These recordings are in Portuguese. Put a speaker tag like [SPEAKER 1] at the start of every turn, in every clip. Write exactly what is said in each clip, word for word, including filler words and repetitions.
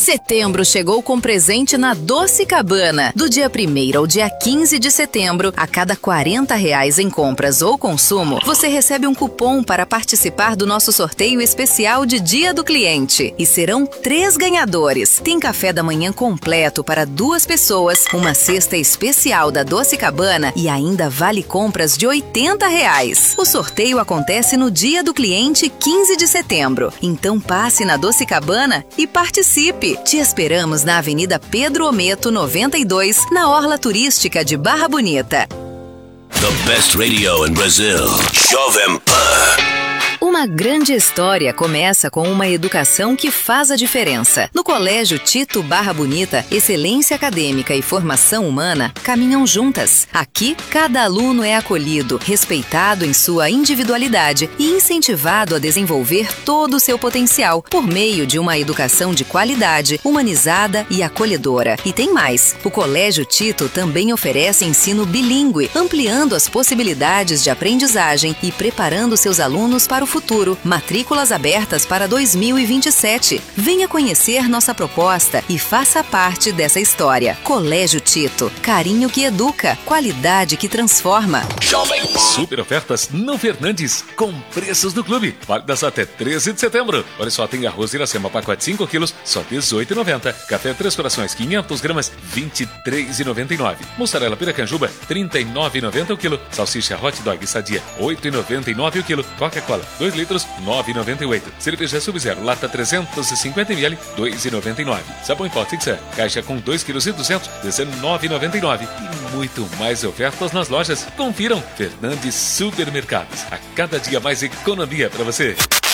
[SPEAKER 1] Setembro chegou com presente na Doce Cabana. Do dia primeiro ao dia quinze de setembro, a cada quarenta reais em compras ou consumo, você recebe um cupom para participar do nosso sorteio especial de Dia do Cliente. E serão três ganhadores. Tem café da manhã completo para duas pessoas, uma cesta especial da Doce Cabana e ainda vale compras de oitenta reais. O sorteio acontece no Dia do Cliente, quinze de setembro. Então passe na Doce Cabana e participe. Te esperamos na Avenida Pedro Ometo, noventa e dois, na Orla Turística de Barra Bonita.
[SPEAKER 2] The best radio in Brazil. Jovem Pan.
[SPEAKER 1] Uma grande história começa com uma educação que faz a diferença. No Colégio Tito Barra Bonita, excelência acadêmica e formação humana caminham juntas. Aqui, cada aluno é acolhido, respeitado em sua individualidade e incentivado a desenvolver todo o seu potencial por meio de uma educação de qualidade, humanizada e acolhedora. E tem mais, o Colégio Tito também oferece ensino bilíngue, ampliando as possibilidades de aprendizagem e preparando seus alunos para o futuro. Matrículas abertas para dois mil e vinte e sete. Venha conhecer nossa proposta e faça parte dessa história. Colégio Tito, carinho que educa, qualidade que transforma.
[SPEAKER 3] Jovem Super ofertas no Fernandes, com preços do clube. Válidas até treze de setembro. Olha só, tem arroz Iracema, pacote cinco quilos, só dezoito reais e noventa centavos. Café Três Corações, quinhentas gramas, vinte e três reais e noventa e nove centavos. Mussarela Piracanjuba, trinta e nove reais e noventa centavos o quilo. Salsicha Hot Dog Sadia, oito reais e noventa e nove centavos o quilo. Coca-Cola, dois litros, nove reais e noventa e oito centavos. Cerveja Sub-Zero, lata trezentos e cinquenta mililitros, dois reais e noventa e nove centavos. Sabão em pó Tixan, caixa com dois quilos e duzentos, dezenove reais e noventa e nove centavos. E muito mais ofertas nas lojas. Confiram. Fernandes Supermercados. A cada dia mais economia para você.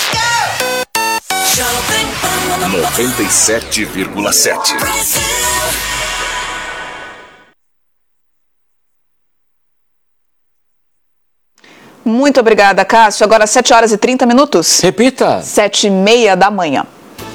[SPEAKER 2] noventa e sete vírgula sete.
[SPEAKER 4] Muito obrigada, Cássio. Agora sete horas e trinta minutos.
[SPEAKER 5] Repita.
[SPEAKER 4] Sete e meia da manhã.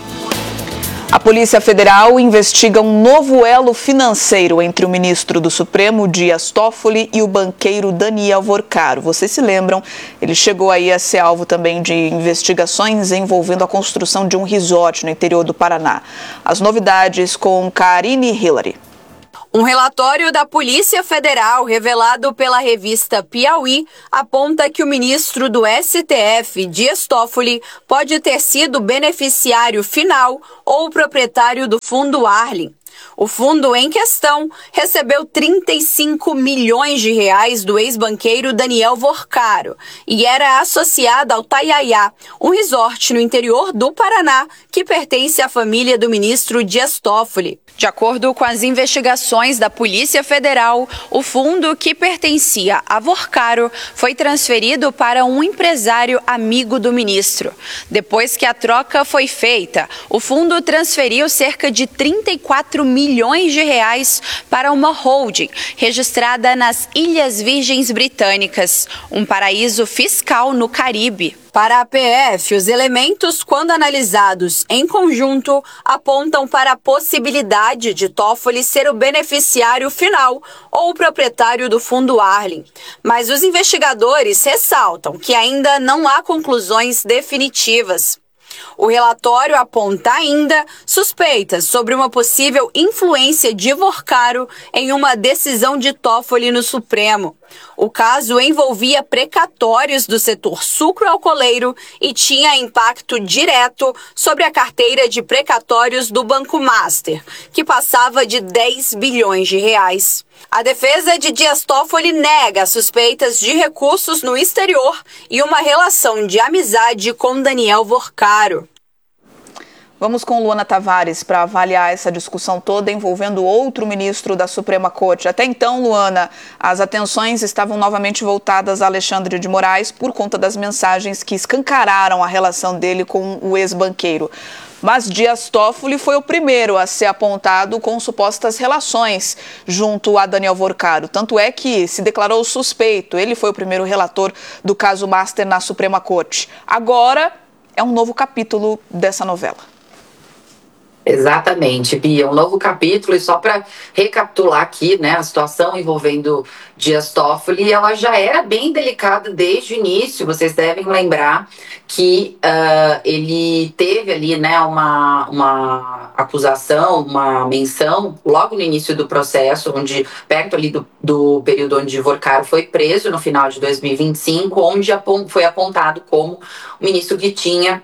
[SPEAKER 4] A Polícia Federal investiga um novo elo financeiro entre o ministro do Supremo, Dias Toffoli, e o banqueiro Daniel Vorcaro. Vocês se lembram, ele chegou aí a ser alvo também de investigações envolvendo a construção de um resort no interior do Paraná. As novidades com Karine Hillary.
[SPEAKER 6] Um relatório da Polícia Federal, revelado pela revista Piauí, aponta que o ministro do S T F, Dias Toffoli, pode ter sido beneficiário final ou proprietário do Fundo Arlen. O fundo em questão recebeu trinta e cinco milhões de reais do ex-banqueiro Daniel Vorcaro e era associado ao Taiaiá, um resort no interior do Paraná que pertence à família do ministro Dias Toffoli. De acordo com as investigações da Polícia Federal, o fundo que pertencia a Vorcaro foi transferido para um empresário amigo do ministro. Depois que a troca foi feita, o fundo transferiu cerca de trinta e quatro milhões de reais para uma holding registrada nas Ilhas Virgens Britânicas, um paraíso fiscal no Caribe. Para a P F, os elementos, quando analisados em conjunto, apontam para a possibilidade de Toffoli ser o beneficiário final ou o proprietário do Fundo Arlen. Mas os investigadores ressaltam que ainda não há conclusões definitivas. O relatório aponta ainda suspeitas sobre uma possível influência de Vorcaro em uma decisão de Toffoli no Supremo. O caso envolvia precatórios do setor sucroalcooleiro e tinha impacto direto sobre a carteira de precatórios do Banco Master, que passava de dez bilhões de reais. A defesa de Dias Toffoli nega suspeitas de recursos no exterior e uma relação de amizade com Daniel Vorcaro.
[SPEAKER 4] Vamos com Luana Tavares para avaliar essa discussão toda envolvendo outro ministro da Suprema Corte. Até então, Luana, as atenções estavam novamente voltadas a Alexandre de Moraes por conta das mensagens que escancararam a relação dele com o ex-banqueiro. Mas Dias Toffoli foi o primeiro a ser apontado com supostas relações junto a Daniel Vorcaro. Tanto é que se declarou suspeito. Ele foi o primeiro relator do caso Master na Suprema Corte. Agora é um novo capítulo dessa novela.
[SPEAKER 5] Exatamente, Bia, um novo capítulo, e só para recapitular aqui, né, a situação envolvendo Dias Toffoli, ela já era bem delicada desde o início. Vocês devem lembrar que uh, ele teve ali, né, uma, uma acusação, uma menção, logo no início do processo, onde, perto ali do, do período onde Vorcaro foi preso, no final de dois mil e vinte e cinco, onde foi apontado como o ministro que tinha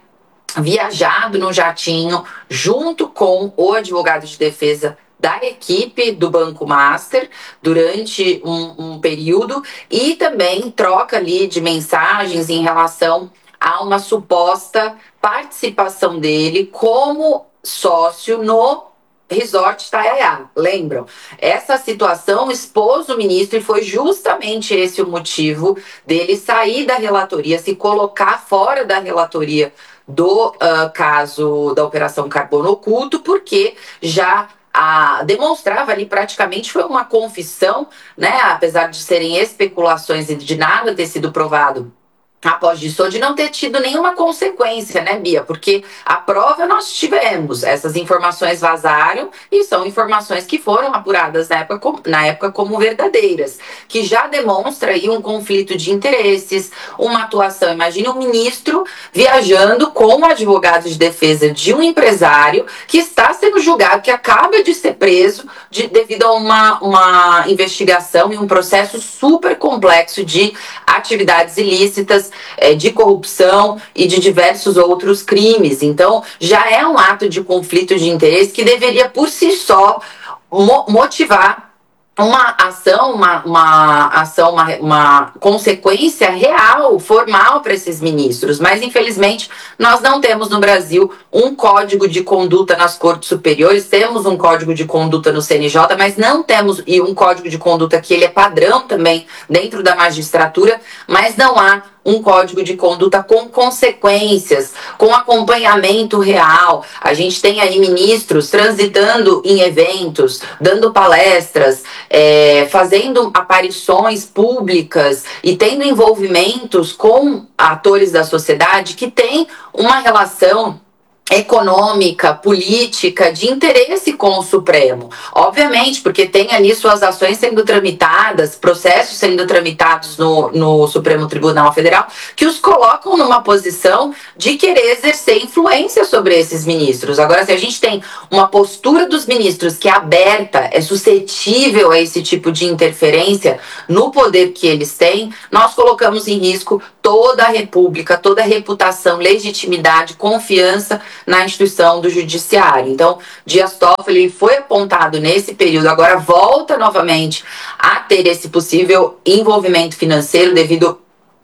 [SPEAKER 5] viajado no jatinho junto com o advogado de defesa da equipe do Banco Master durante um, um período, e também troca ali de mensagens em relação a uma suposta participação dele como sócio no Resort Itaiaia. Lembram? Essa situação expôs o ministro, e foi justamente esse o motivo dele sair da relatoria, se colocar fora da relatoria do uh, caso da Operação Carbono Oculto, porque já a, demonstrava ali, praticamente foi uma confissão, né, apesar de serem especulações e de nada ter sido provado após disso, de não ter tido nenhuma consequência, né, Bia? Porque a prova nós tivemos, essas informações vazaram e são informações que foram apuradas na época, na época como verdadeiras, que já demonstra aí um conflito de interesses, uma atuação. Imagine um ministro viajando com um advogado de defesa de um empresário que está sendo julgado, que acaba de ser preso de, devido a uma, uma investigação e um processo super complexo de atividades ilícitas, de corrupção e de diversos outros crimes. Então, já é um ato de conflito de interesse que deveria, por si só, mo- motivar uma ação, uma, uma ação, uma, uma consequência real, formal para esses ministros. Mas, infelizmente, nós não temos no Brasil um código de conduta nas cortes superiores. Temos um código de conduta no C N J, mas não temos, e um código de conduta que ele é padrão também dentro da magistratura, mas não há um código de conduta com consequências, com acompanhamento real. A gente tem aí ministros transitando em eventos, dando palestras, é, fazendo aparições públicas e tendo envolvimentos com atores da sociedade que têm uma relação econômica, política, de interesse com o Supremo. Obviamente, porque tem ali suas ações sendo tramitadas, processos sendo tramitados no, no Supremo Tribunal Federal, que os colocam numa posição de querer exercer influência sobre esses ministros. Agora, se a gente tem uma postura dos ministros que é aberta, é suscetível a esse tipo de interferência no poder que eles têm, nós colocamos em risco toda a República, toda a reputação, legitimidade, confiança na instituição do judiciário. Então, Dias Toffoli foi apontado nesse período, agora volta novamente a ter esse possível envolvimento financeiro devido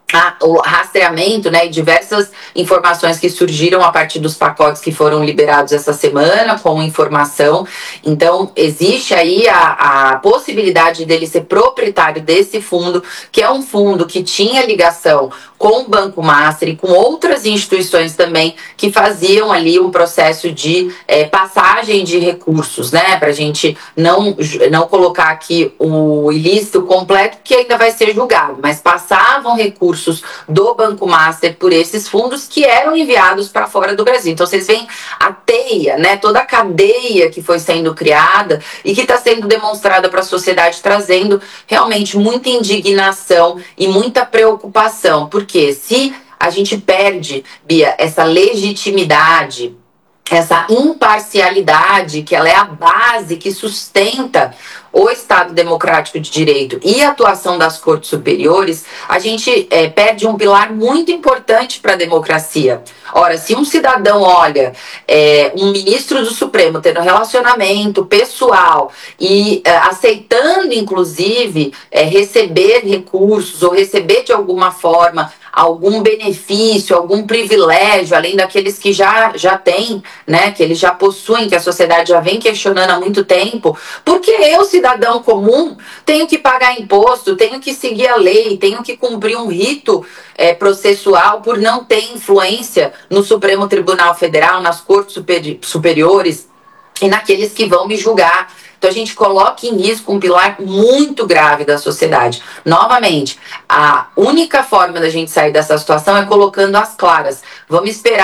[SPEAKER 5] o rastreamento, né, e diversas informações que surgiram a partir dos pacotes que foram liberados essa semana com informação. Então, existe aí a, a possibilidade dele ser proprietário desse fundo, que é um fundo que tinha ligação com o Banco Master e com outras instituições também que faziam ali um processo de é, passagem de recursos, né, para a gente não, não colocar aqui o ilícito completo, que ainda vai ser julgado, mas passavam recursos do Banco Master por esses fundos que eram enviados para fora do Brasil. Então vocês veem a teia, né, toda a cadeia que foi sendo criada e que está sendo demonstrada para a sociedade, trazendo realmente muita indignação e muita preocupação, porque se a gente perde, Bia, essa legitimidade, essa imparcialidade, que ela é a base que sustenta o Estado Democrático de Direito e a atuação das cortes superiores, a gente é, perde um pilar muito importante para a democracia. Ora, se um cidadão olha é, um ministro do Supremo tendo relacionamento pessoal e é, aceitando, inclusive, é, receber recursos ou receber de alguma forma algum benefício, algum privilégio, além daqueles que já, já têm, né, que eles já possuem, que a sociedade já vem questionando há muito tempo, porque eu, cidadão comum, tenho que pagar imposto, tenho que seguir a lei, tenho que cumprir um rito é, processual por não ter influência no Supremo Tribunal Federal, nas cortes superi- superiores e naqueles que vão me julgar. Então a gente coloca em risco um pilar muito grave da sociedade. Novamente, a única forma da gente sair dessa situação é colocando as claras. Vamos esperar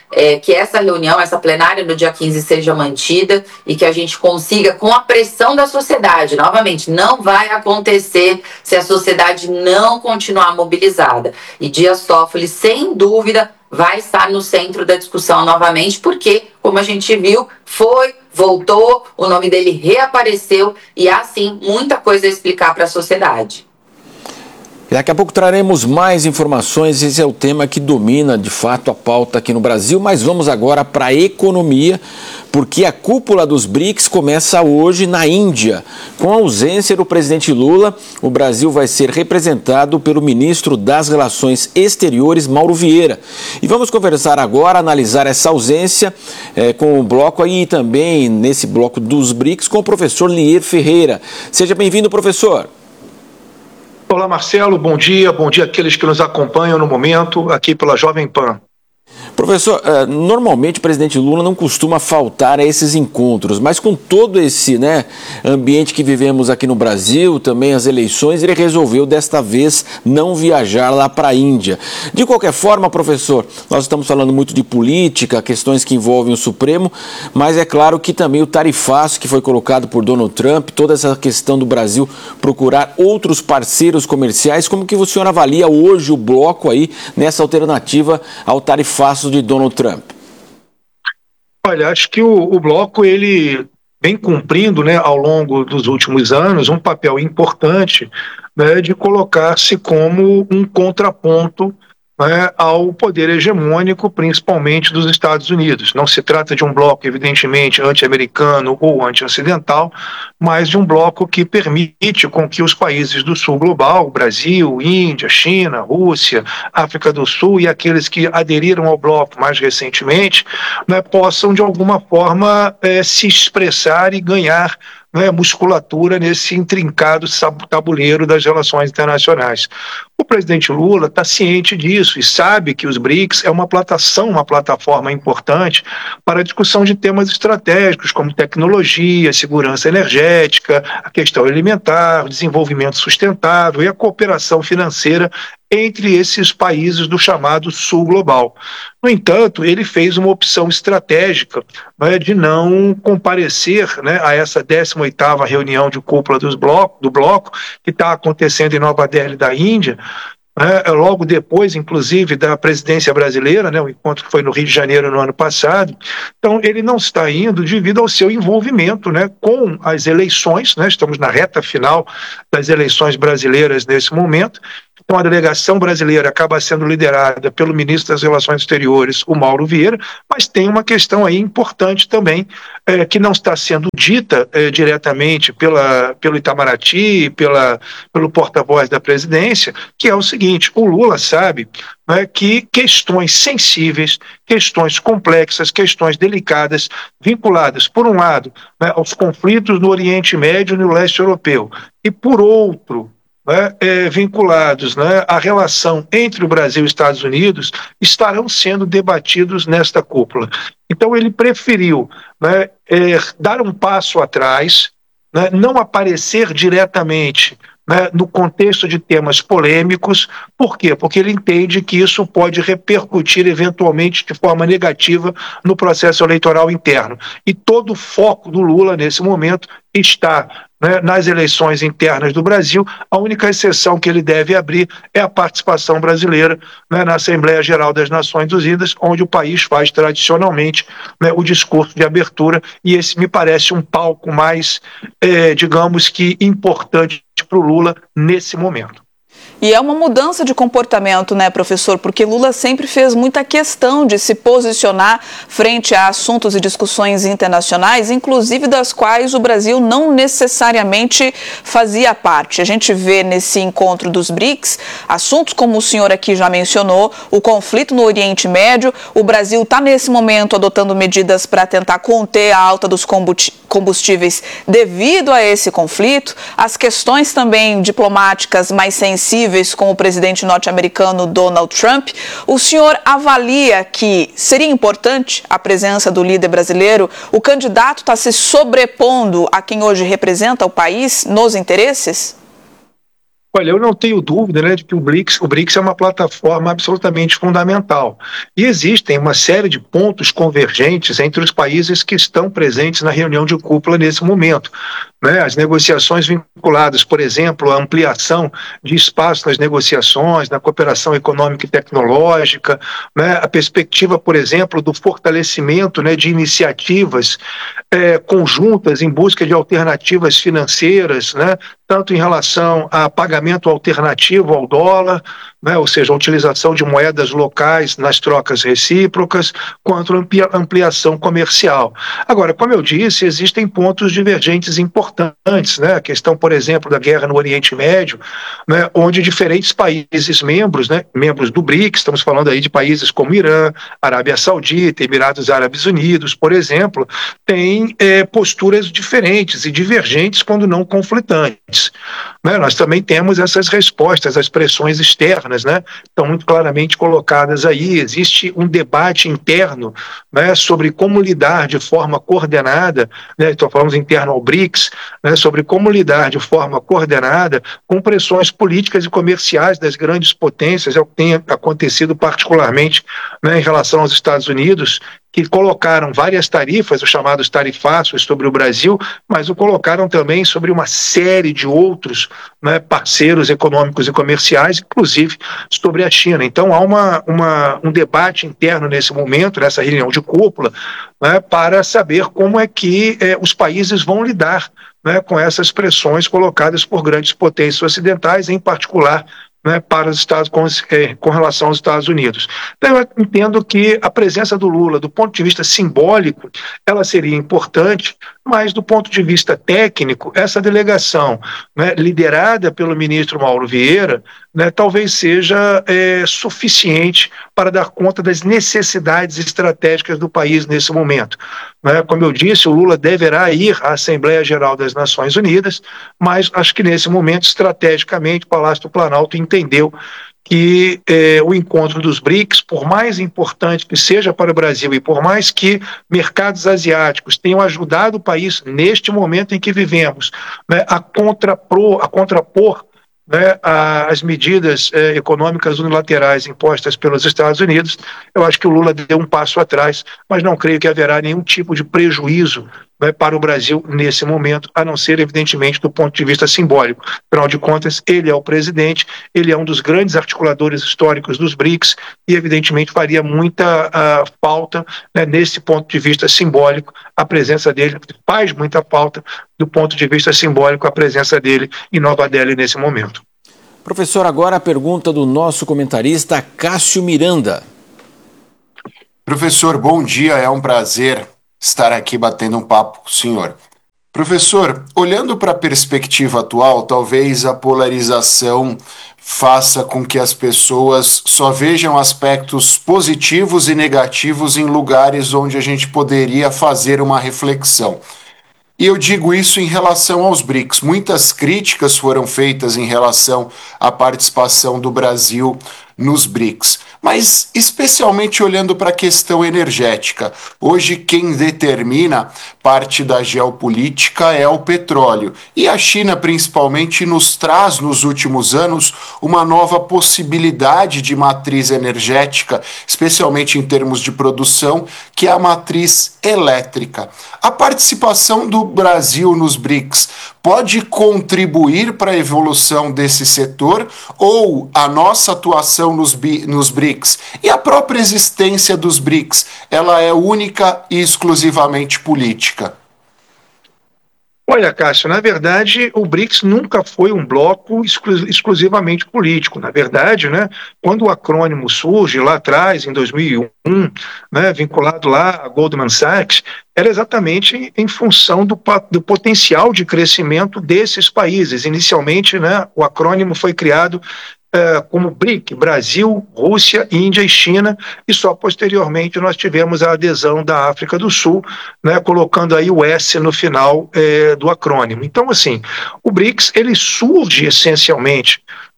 [SPEAKER 5] é, que essa reunião, essa plenária no dia quinze seja mantida e que a gente consiga, com a pressão da sociedade, novamente, não vai acontecer se a sociedade não continuar mobilizada. E Dias Toffoli, sem dúvida, vai estar no centro da discussão novamente, porque, como a gente viu, foi, voltou, o nome dele reapareceu e há, sim, muita coisa a explicar para a sociedade.
[SPEAKER 7] Daqui a pouco traremos mais informações, esse é o tema que domina de fato a pauta aqui no Brasil, mas vamos agora para a economia, porque a cúpula dos BRICS começa hoje na Índia. Com a ausência do presidente Lula, o Brasil vai ser representado pelo ministro das Relações Exteriores, Mauro Vieira. E vamos conversar agora, analisar essa ausência é, com o bloco aí também, nesse bloco dos BRICS, com o professor Lier Ferreira. Seja bem-vindo, professor.
[SPEAKER 8] Olá, Marcelo, bom dia, bom dia àqueles que nos acompanham no momento aqui pela Jovem Pan.
[SPEAKER 7] Professor, normalmente o presidente Lula não costuma faltar a esses encontros, mas com todo esse né, ambiente que vivemos aqui no Brasil, também as eleições, ele resolveu desta vez não viajar lá para a Índia. De qualquer forma, professor, nós estamos falando muito de política, questões que envolvem o Supremo, mas é claro que também o tarifaço que foi colocado por Donald Trump, toda essa questão do Brasil procurar outros parceiros comerciais, como que o senhor avalia hoje o bloco aí nessa alternativa ao tarifaço de Donald Trump?
[SPEAKER 8] Olha, acho que o, o bloco ele vem cumprindo, né, ao longo dos últimos anos um papel importante, né, de colocar-se como um contraponto, né, ao poder hegemônico, principalmente dos Estados Unidos. Não se trata de um bloco, evidentemente, anti-americano ou anti-ocidental, mas de um bloco que permite com que os países do sul global, Brasil, Índia, China, Rússia, África do Sul e aqueles que aderiram ao bloco mais recentemente, né, possam, de alguma forma, é, se expressar e ganhar, né, musculatura nesse intrincado tabuleiro das relações internacionais. O presidente Lula está ciente disso e sabe que os BRICS é uma plataforma, uma plataforma importante para a discussão de temas estratégicos como tecnologia, segurança energética, a questão alimentar, o desenvolvimento sustentável e a cooperação financeira entre esses países do chamado Sul Global. No entanto, ele fez uma opção estratégica, né, de não comparecer, né, a essa décima oitava reunião de cúpula dos bloco, do bloco, que está acontecendo em Nova Delhi, da Índia, né, logo depois, inclusive, da presidência brasileira, né, o encontro que foi no Rio de Janeiro no ano passado. Então, ele não está indo devido ao seu envolvimento, né, com as eleições, né, estamos na reta final das eleições brasileiras nesse momento. Então, a delegação brasileira acaba sendo liderada pelo ministro das Relações Exteriores, o Mauro Vieira, mas tem uma questão aí importante também, é, que não está sendo dita é, diretamente pela, pelo Itamaraty, pela, pelo porta-voz da presidência, que é o seguinte: o Lula sabe, né, que questões sensíveis, questões complexas, questões delicadas, vinculadas, por um lado, né, aos conflitos no Oriente Médio e no leste europeu, e por outro, Né, é, vinculados, né, à relação entre o Brasil e os Estados Unidos, estarão sendo debatidos nesta cúpula. Então ele preferiu, né, é, dar um passo atrás, né, não aparecer diretamente, né, no contexto de temas polêmicos. Por quê? Porque ele entende que isso pode repercutir eventualmente de forma negativa no processo eleitoral interno. E todo o foco do Lula nesse momento está, né, nas eleições internas do Brasil. A única exceção que ele deve abrir é a participação brasileira, né, na Assembleia Geral das Nações Unidas, onde o país faz tradicionalmente, né, o discurso de abertura, e esse me parece um palco mais, é, digamos que, importante para o Lula nesse momento.
[SPEAKER 4] E é uma mudança de comportamento, né, professor? Porque Lula sempre fez muita questão de se posicionar frente a assuntos e discussões internacionais, inclusive das quais o Brasil não necessariamente fazia parte. A gente vê nesse encontro dos BRICS assuntos como o senhor aqui já mencionou, o conflito no Oriente Médio. O Brasil está nesse momento adotando medidas para tentar conter a alta dos combustíveis devido a esse conflito. As questões também diplomáticas mais sensíveis com o presidente norte-americano Donald Trump. O senhor avalia que seria importante a presença do líder brasileiro? O candidato está se sobrepondo a quem hoje representa o país nos interesses?
[SPEAKER 8] Olha, eu não tenho dúvida, né, de que o BRICS, o BRICS é uma plataforma absolutamente fundamental. E existem uma série de pontos convergentes entre os países que estão presentes na reunião de cúpula nesse momento. Né? As negociações vinculadas, por exemplo, à ampliação de espaço nas negociações, na cooperação econômica e tecnológica, né? A perspectiva, por exemplo, do fortalecimento, né, de iniciativas é, conjuntas em busca de alternativas financeiras, né? Tanto em relação a pagamento alternativo ao dólar, né, ou seja, a utilização de moedas locais nas trocas recíprocas, quanto a ampliação comercial. Agora, como eu disse, existem pontos divergentes importantes, né, a questão, por exemplo, da guerra no Oriente Médio, né, onde diferentes países membros, né, membros do BRICS, estamos falando aí de países como Irã, Arábia Saudita, Emirados Árabes Unidos, por exemplo, têm é, posturas diferentes e divergentes quando não conflitantes. Né, nós também temos essas respostas às pressões externas, né, estão muito claramente colocadas aí. Existe um debate interno, né, sobre como lidar de forma coordenada, né, então falamos interno ao BRICS, né, sobre como lidar de forma coordenada com pressões políticas e comerciais das grandes potências, é o que tem acontecido particularmente, né, em relação aos Estados Unidos, que colocaram várias tarifas, os chamados tarifaços, sobre o Brasil, mas o colocaram também sobre uma série de outros, né, parceiros econômicos e comerciais, inclusive sobre a China. Então há uma, uma, um debate interno nesse momento, nessa reunião de cúpula, né, para saber como é que eh, os países vão lidar, né, com essas pressões colocadas por grandes potências ocidentais, em particular, né, para os Estados, com, eh, com relação aos Estados Unidos. Então, eu entendo que a presença do Lula, do ponto de vista simbólico, ela seria importante, mas do ponto de vista técnico, essa delegação, né, liderada pelo ministro Mauro Vieira, né, talvez seja é, suficiente para dar conta das necessidades estratégicas do país nesse momento. Né? Como eu disse, o Lula deverá ir à Assembleia Geral das Nações Unidas, mas acho que nesse momento, estrategicamente, o Palácio do Planalto entendeu que eh, o encontro dos BRICS, por mais importante que seja para o Brasil e por mais que mercados asiáticos tenham ajudado o país neste momento em que vivemos, né, a, contrapor, a contrapor, né, as medidas eh, econômicas unilaterais impostas pelos Estados Unidos, eu acho que o Lula deu um passo atrás, mas não creio que haverá nenhum tipo de prejuízo, né, para o Brasil nesse momento, a não ser, evidentemente, do ponto de vista simbólico. Afinal de contas, ele é o presidente, ele é um dos grandes articuladores históricos dos BRICS e, evidentemente, faria muita uh, falta, né, nesse ponto de vista simbólico, a presença dele, faz muita falta do ponto de vista simbólico a presença dele em Nova Delhi nesse momento.
[SPEAKER 7] Professor, agora a pergunta do nosso comentarista Cássio Miranda.
[SPEAKER 9] Professor, bom dia, é um prazer estar aqui batendo um papo com o senhor. Professor, olhando para a perspectiva atual, talvez a polarização faça com que as pessoas só vejam aspectos positivos e negativos em lugares onde a gente poderia fazer uma reflexão. E eu digo isso em relação aos BRICS. Muitas críticas foram feitas em relação à participação do Brasil nos BRICS, mas especialmente olhando para a questão energética. Hoje quem determina parte da geopolítica é o petróleo, e a China principalmente nos traz nos últimos anos uma nova possibilidade de matriz energética, especialmente em termos de produção, que é a matriz elétrica. A participação do Brasil nos BRICS pode contribuir para a evolução desse setor, ou a nossa atuação nos, nos BRICS e a própria existência dos BRICS, ela é única e exclusivamente política?
[SPEAKER 8] Olha, Cássio, na verdade, o BRICS nunca foi um bloco exclu- exclusivamente político. Na verdade, né, quando o acrônimo surge lá atrás, em dois mil e um, né, vinculado lá a Goldman Sachs, era exatamente em função do, do potencial de crescimento desses países. Inicialmente, né, o acrônimo foi criado Uh, como BRIC, Brasil, Rússia, Índia e China, e só posteriormente nós tivemos a adesão da África do Sul, né, colocando aí o S no final eh, do acrônimo. Então, assim, o BRICS, ele surge essencialmente,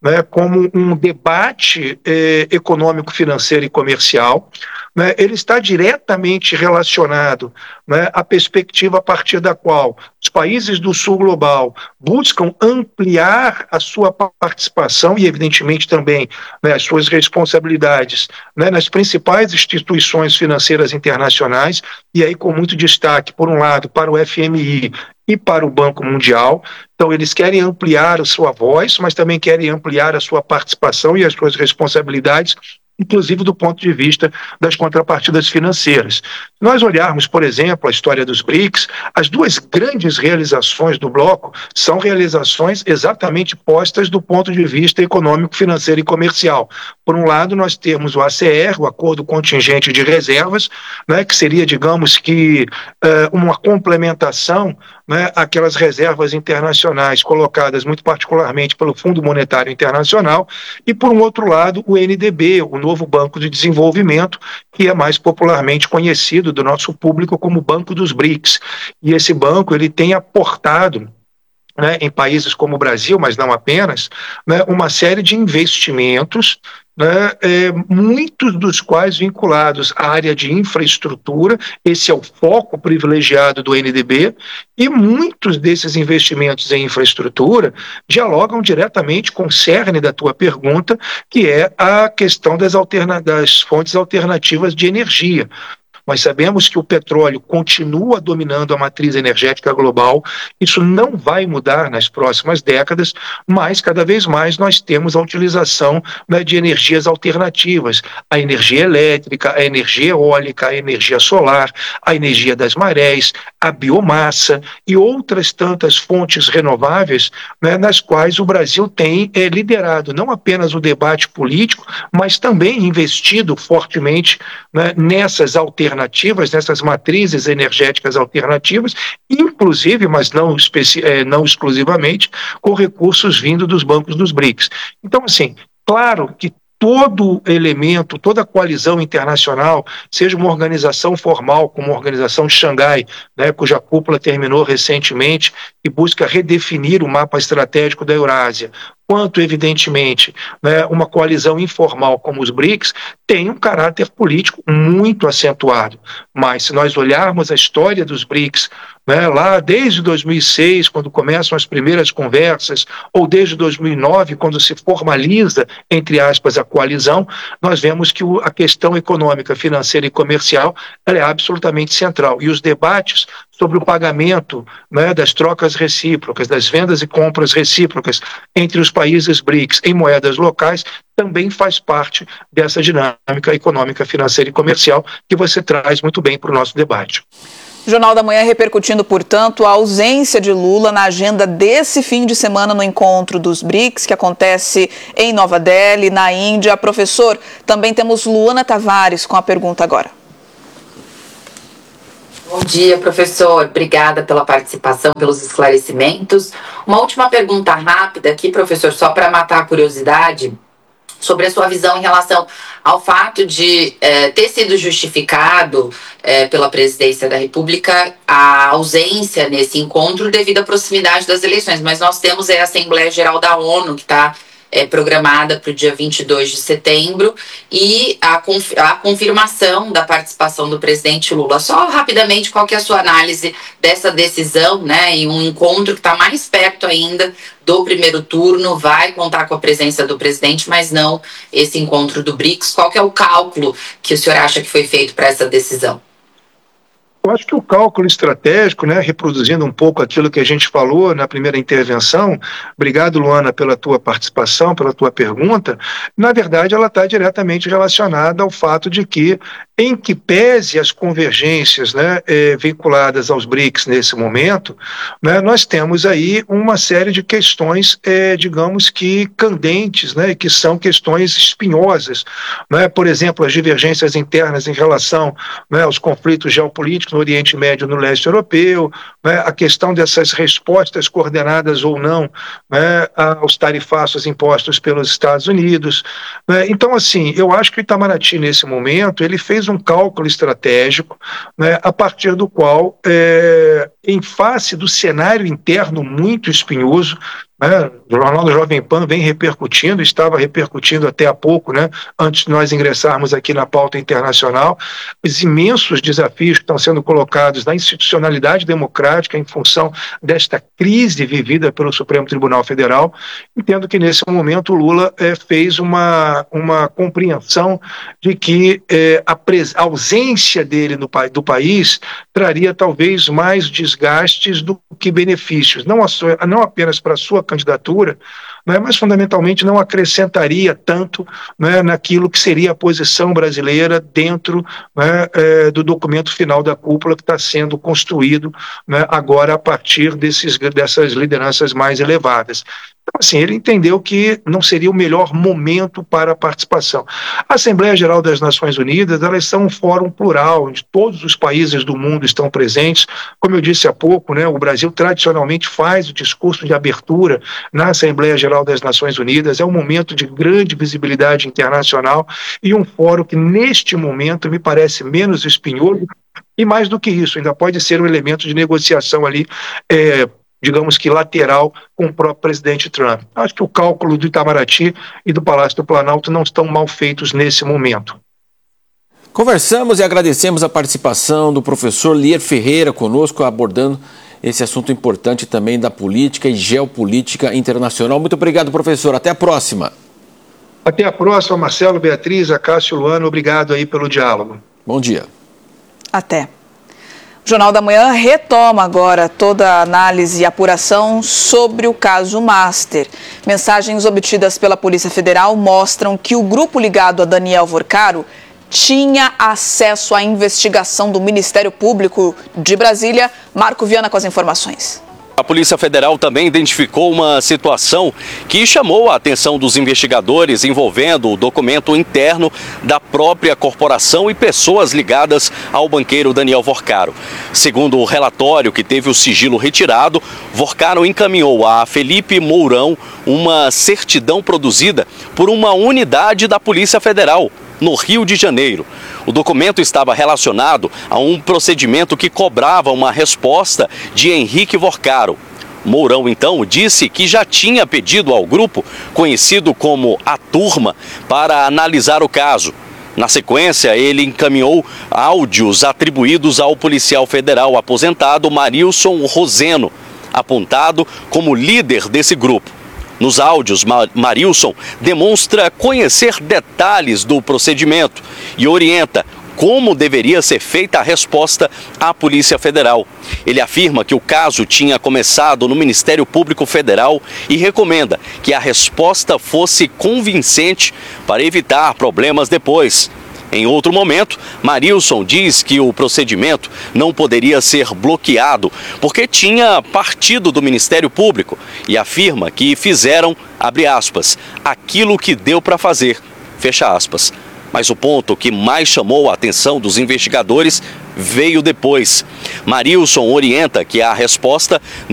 [SPEAKER 8] né, como um debate eh, econômico, financeiro e comercial, né, ele está diretamente relacionado, né, à perspectiva a partir da qual os países do sul global buscam ampliar a sua participação e, evidentemente, também, né, as suas responsabilidades, né, nas principais instituições financeiras internacionais, e aí com muito destaque, por um lado, para o F M I e para o Banco Mundial. Então, eles querem ampliar a sua voz, mas também querem ampliar a sua participação e as suas responsabilidades, inclusive do ponto de vista das contrapartidas financeiras. Se nós olharmos, por exemplo, a história dos BRICS, as duas grandes realizações do bloco são realizações exatamente postas do ponto de vista econômico, financeiro e comercial. Por um lado, nós temos o A C R, o Acordo Contingente de Reservas, né, que seria, digamos que, uh, uma complementação, né, aquelas reservas internacionais colocadas muito particularmente pelo Fundo Monetário Internacional, e por um outro lado o N D B, o novo Banco de Desenvolvimento, que é mais popularmente conhecido do nosso público como Banco dos BRICS. E esse banco ele tem aportado, né, em países como o Brasil, mas não apenas, né, uma série de investimentos, né, é, muitos dos quais vinculados à área de infraestrutura. Esse é o foco privilegiado do N D B, e muitos desses investimentos em infraestrutura dialogam diretamente com o cerne da tua pergunta, que é a questão das, alterna- das fontes alternativas de energia. Nós sabemos que o petróleo continua dominando a matriz energética global, isso não vai mudar nas próximas décadas, mas cada vez mais nós temos a utilização, né, de energias alternativas, a energia elétrica, a energia eólica, a energia solar, a energia das marés, a biomassa e outras tantas fontes renováveis, né, nas quais o Brasil tem é, liderado não apenas o debate político, mas também investido fortemente, né, nessas alternativas alternativas, nessas matrizes energéticas alternativas, inclusive, mas não, especi- eh, não exclusivamente, com recursos vindo dos bancos dos BRICS. Então, assim, claro que todo elemento, toda coalizão internacional, seja uma organização formal, como a Organização de Xangai, né, cuja cúpula terminou recentemente e busca redefinir o mapa estratégico da Eurásia, quanto, evidentemente, né, uma coalizão informal como os BRICS, tem um caráter político muito acentuado. Mas, se nós olharmos a história dos BRICS, né, lá desde dois mil e seis, quando começam as primeiras conversas, ou desde dois mil e nove, quando se formaliza, entre aspas, a coalizão, nós vemos que a questão econômica, financeira e comercial ela é absolutamente central. E os debates sobre o pagamento, né, das trocas recíprocas, das vendas e compras recíprocas entre os países BRICS em moedas locais, também faz parte dessa dinâmica econômica, financeira e comercial que você traz muito bem para o nosso debate.
[SPEAKER 4] Jornal da Manhã repercutindo, portanto, a ausência de Lula na agenda desse fim de semana no encontro dos BRICS, que acontece em Nova Delhi, na Índia. Professor, também temos Luana Tavares com a pergunta agora.
[SPEAKER 5] Bom dia, professor. Obrigada pela participação, pelos esclarecimentos. Uma última pergunta rápida aqui, professor, só para matar a curiosidade, sobre a sua visão em relação ao fato de eh, ter sido justificado eh, pela presidência da República a ausência nesse encontro devido à proximidade das eleições. Mas nós temos a Assembleia Geral da ONU, que está é, programada para o dia vinte e dois de setembro, e a, conf a confirmação da participação do presidente Lula. Só rapidamente, qual que é a sua análise dessa decisão, né, e um encontro que está mais perto ainda do primeiro turno, vai contar com a presença do presidente, mas não esse encontro do BRICS. Qual que é o cálculo que o senhor acha que foi feito para essa decisão?
[SPEAKER 8] Eu acho que o cálculo estratégico, né, reproduzindo um pouco aquilo que a gente falou na primeira intervenção, obrigado, Luana, pela tua participação, pela tua pergunta, na verdade ela está diretamente relacionada ao fato de que, em que pese as convergências, né, eh, vinculadas aos BRICS nesse momento, né, nós temos aí uma série de questões, eh, digamos que candentes, né, que são questões espinhosas, né, por exemplo, as divergências internas em relação, né, aos conflitos geopolíticos no Oriente Médio e no leste europeu, né, a questão dessas respostas coordenadas ou não, né, aos tarifaços impostos pelos Estados Unidos. Né. Então, assim, eu acho que o Itamaraty, nesse momento, ele fez um cálculo estratégico, né, a partir do qual, é, em face do cenário interno muito espinhoso, né? O Jornal do Jovem Pan vem repercutindo, estava repercutindo até há pouco, né? Antes de nós ingressarmos aqui na pauta internacional, os imensos desafios que estão sendo colocados na institucionalidade democrática em função desta crise vivida pelo Supremo Tribunal Federal. Entendo que nesse momento o Lula é, fez uma, uma compreensão de que é, a, pres- a ausência dele no, do país traria talvez mais desgastes do que benefícios, não, a sua, não apenas para a sua candidatura, né, mas fundamentalmente não acrescentaria tanto, né, naquilo que seria a posição brasileira dentro, né, é, do documento final da cúpula que está sendo construído, né, agora a partir desses, dessas lideranças mais elevadas. Então, assim, ele entendeu que não seria o melhor momento para a participação. A Assembleia Geral das Nações Unidas, elas são um fórum plural, onde todos os países do mundo estão presentes. Como eu disse há pouco, né, o Brasil tradicionalmente faz o discurso de abertura na Assembleia Geral das Nações Unidas, é um momento de grande visibilidade internacional e um fórum que, neste momento, me parece menos espinhoso e, mais do que isso, ainda pode ser um elemento de negociação ali, é, digamos que lateral com o próprio presidente Trump. Acho que o cálculo do Itamaraty e do Palácio do Planalto não estão mal feitos nesse momento.
[SPEAKER 7] Conversamos e agradecemos a participação do professor Lier Ferreira conosco, abordando esse assunto importante também da política e geopolítica internacional. Muito obrigado, professor. Até a próxima.
[SPEAKER 8] Até a próxima, Marcelo, Beatriz, Acácio, Luana. Obrigado aí pelo diálogo.
[SPEAKER 7] Bom dia.
[SPEAKER 4] Até. O Jornal da Manhã retoma agora toda a análise e apuração sobre o caso Master. Mensagens obtidas pela Polícia Federal mostram que o grupo ligado a Daniel Vorcaro tinha acesso à investigação do Ministério Público de Brasília. Marco Viana com as informações.
[SPEAKER 10] A Polícia Federal também identificou uma situação que chamou a atenção dos investigadores envolvendo o documento interno da própria corporação e pessoas ligadas ao banqueiro Daniel Vorcaro. Segundo o relatório que teve o sigilo retirado, Vorcaro encaminhou a Felipe Mourão uma certidão produzida por uma unidade da Polícia Federal no Rio de Janeiro. O documento estava relacionado a um procedimento que cobrava uma resposta de Henrique Vorcaro. Mourão, então, disse que já tinha pedido ao grupo, conhecido como A Turma, para analisar o caso. Na sequência, ele encaminhou áudios atribuídos ao policial federal aposentado Marilson Roseno, apontado como líder desse grupo. Nos áudios, Marilson demonstra conhecer detalhes do procedimento e orienta como deveria ser feita a resposta à Polícia Federal. Ele afirma que o caso tinha começado no Ministério Público Federal e recomenda que a resposta fosse convincente para evitar problemas depois. Em outro momento, Marilson diz que o procedimento não poderia ser bloqueado porque tinha partido do Ministério Público e afirma que fizeram, abre aspas, aquilo que deu para fazer, fecha aspas. Mas o ponto que mais chamou a atenção dos investigadores veio depois. Marilson orienta que a resposta